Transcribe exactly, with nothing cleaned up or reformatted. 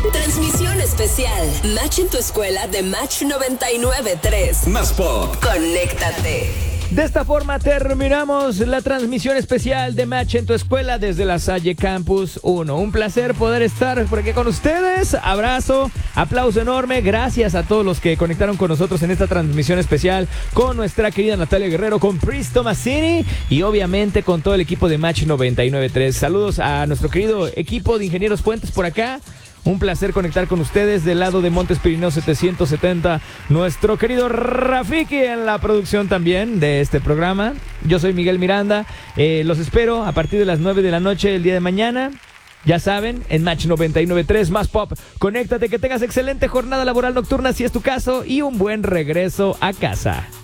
Transmisión especial. Match en tu escuela de Match noventa y nueve punto tres. Más Pop. Conéctate. De esta forma terminamos la transmisión especial de Match en tu escuela desde la Salle Campus uno. Un placer poder estar por aquí con ustedes. Abrazo, aplauso enorme. Gracias a todos los que conectaron con nosotros en esta transmisión especial con nuestra querida Natalia Guerrero, con Pris Tomasini y obviamente con todo el equipo de Match noventa y nueve punto tres. Saludos a nuestro querido equipo de Ingenieros Puentes por acá. Un placer conectar con ustedes del lado de Montes Pirineos setecientos setenta. Nuestro querido Rafiki en la producción también de este programa. Yo soy Miguel Miranda. Eh, los espero a partir de las nueve de la noche el día de mañana. Ya saben, en Match noventa y nueve punto tres, Más Pop. Conéctate, que tengas excelente jornada laboral nocturna si es tu caso y un buen regreso a casa.